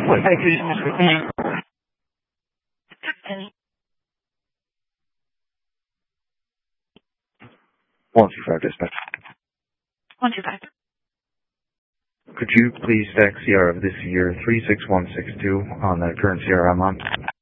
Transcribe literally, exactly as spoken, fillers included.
One two five dispatch. One two five. Could you please fax C R of this year three six one six two on the current C R I'm on?